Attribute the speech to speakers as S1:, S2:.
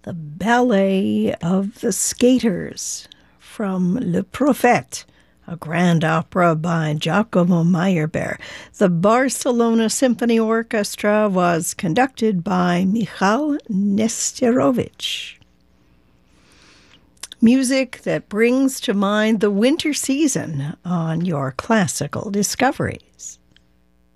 S1: the Ballet of the Skaters from Le Prophète, a grand opera by Giacomo Meyerbeer. The Barcelona Symphony Orchestra was conducted by Michal Nesterovich. Music that brings to mind the winter season on your classical discoveries.